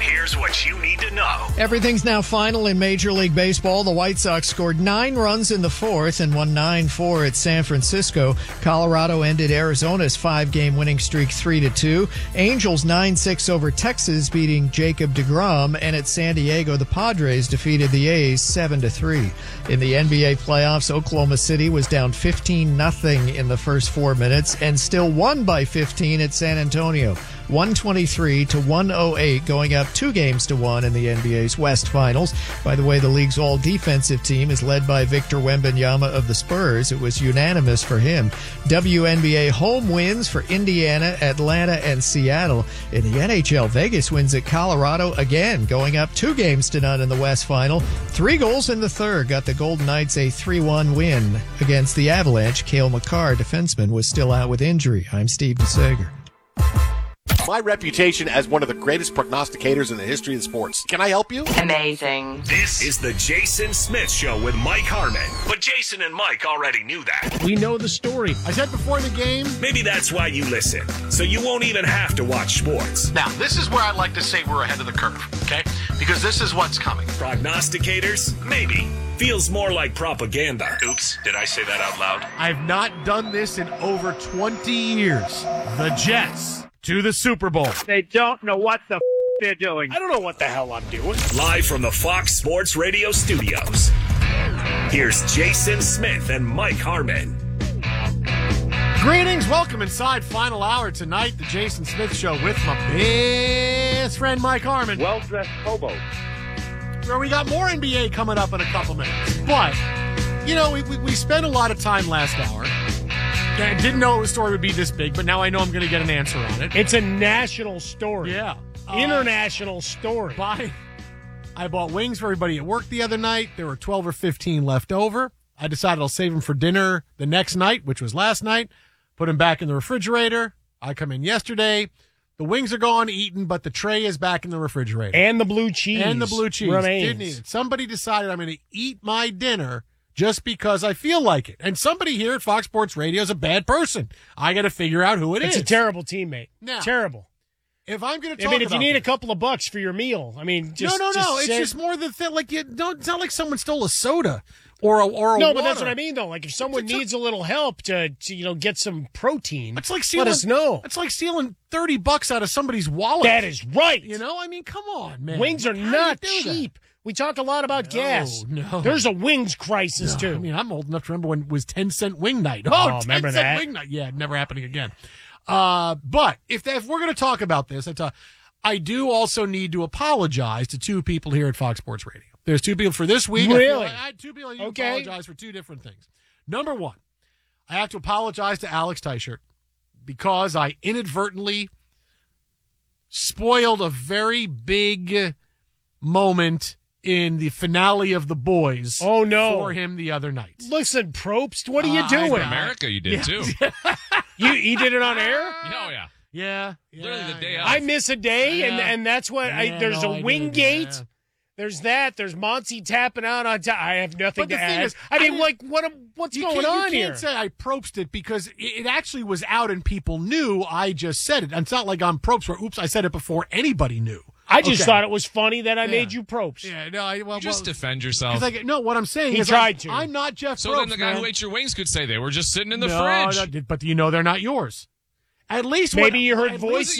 here's what you need to know. Everything's now final in Major League Baseball. The White Sox scored 9 runs in the fourth and won 9-4 at San Francisco. Colorado ended Arizona's 5-game winning streak 3-2. Angels 9-6 over Texas, beating Jacob deGrom. And at San Diego, the Padres defeated the A's 7-3. In the NBA playoffs, Oklahoma City was down 15-0 in the first 4 minutes and still won by 15 at San Antonio. 123-108, going up 2-1 in the NBA's West Finals. By the way, the league's all-defensive team is led by Victor Wembanyama of the Spurs. It was unanimous for him. WNBA home wins for Indiana, Atlanta, and Seattle. In the NHL, Vegas wins at Colorado again, going up 2-0 in the West Final. 3 goals in the third got the Golden Knights a 3-1 win against the Avalanche. Cale Makar, defenseman, was still out with injury. I'm Steven Sager. My reputation as one of the greatest prognosticators in the history of sports. Can I help you? Amazing. This is the Jason Smith Show with Mike Harmon. But Jason and Mike already knew that. We know the story. I said before the game. Maybe that's why you listen, so you won't even have to watch sports. Now, this is where I like to say we're ahead of the curve, okay? Because this is what's coming. Prognosticators? Maybe. Feels more like propaganda. Oops, did I say that out loud? I've not done this in over 20 years. The Jets to the Super Bowl. They don't know what the they're doing. I don't know what the hell I'm doing. Live from the Fox Sports Radio studios, here's Jason Smith and Mike Harmon. Greetings, welcome inside final hour tonight, the Jason Smith Show with my best friend Mike Harmon. Well-dressed hobo. Where we got more NBA coming up in a couple minutes. But, you know, we spent a lot of time last hour. I didn't know the story would be this big, but now I know I'm going to get an answer on it. It's a national story. Yeah. International story. I bought wings for everybody at work the other night. There were 12 or 15 left over. I decided I'll save them for dinner the next night, which was last night. Put them back in the refrigerator. I come in yesterday. The wings are gone, eaten, but the tray is back in the refrigerator. And the blue cheese. Remains. Didn't eat it. Somebody decided I'm going to eat my dinner just because I feel like it. And somebody here at Fox Sports Radio is a bad person. I got to figure out who it is. It's a terrible teammate. Now, terrible. If I'm going to talk if you need a couple of bucks for your meal, No. It's just more the thing. Like, it's not like someone stole a soda or a No, water. but that's what I mean, though. Like, if someone needs a little help to get some protein, it's like let us know. It's like stealing $30 out of somebody's wallet. That is right. I mean, come on, man. Wings are not cheap. We talk a lot about gas. No. There's a wings crisis, too. I mean, I'm old enough to remember when it was 10-cent wing night. Oh, remember that? Wing night. Yeah, never happening again. But if we're going to talk about this, I do also need to apologize to 2 people here at Fox Sports Radio. There's 2 people for this week. Really? I had 2 people I need to apologize for 2 different things. Number 1, I have to apologize to Alex Teichert because I inadvertently spoiled a very big moment in the finale of The Boys for him the other night. Listen, Probst, what are you doing? In America, you did, too. You did it on air? Oh, yeah. Yeah. Literally the day of. I miss a day, and that's what there's a wing gate. Yeah. There's that. There's Monty tapping out on top. I have nothing to add. Is, what's going on here? You can't say I probed it because it actually was out and people knew I just said it. And it's not like I'm probed where, oops, I said it before anybody knew. I just thought it was funny that I made you probes. Yeah, no, just defend yourself. What I'm saying is I'm not Jeff So Probst, then the guy who ate your wings could say they were just sitting in the fridge. But they're not yours. At least maybe you heard voices